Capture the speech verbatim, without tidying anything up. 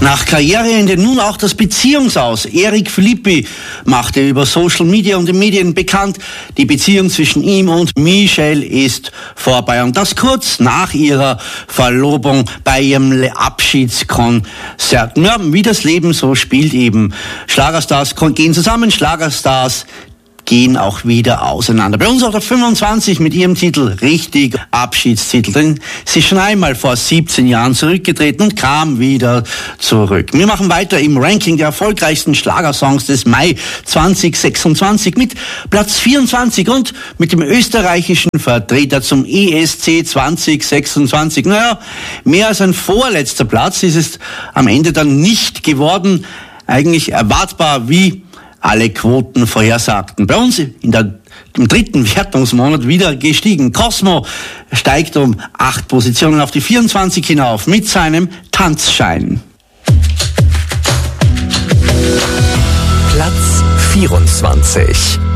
Nach Karriereende nun auch das Beziehungsaus. Eric Filippi machte über Social Media und die Medien bekannt, die Beziehung zwischen ihm und Michelle ist vorbei. Und das kurz nach ihrer Verlobung bei ihrem Abschiedskonzert. Ja, wie das Leben so spielt eben. Schlagerstars gehen zusammen, Schlagerstars gehen auch wieder auseinander. Bei uns auch der fünfundzwanzig mit ihrem Titel Richtig Abschiedstitel, denn sie ist schon einmal vor siebzehn Jahren zurückgetreten und kam wieder zurück. Wir machen weiter im Ranking der erfolgreichsten Schlagersongs des Mai zwanzig sechsundzwanzig mit Platz vierundzwanzig und mit dem österreichischen Vertreter zum E S C zwanzig sechsundzwanzig. Naja, mehr als ein vorletzter Platz ist es am Ende dann nicht geworden. Eigentlich erwartbar, wie alle Quoten vorhersagten. Bei uns in der, im dritten Wertungsmonat wieder gestiegen. Cosmo steigt um acht Positionen auf die vierundzwanzig hinauf mit seinem Tanzschein. Platz vierundzwanzig.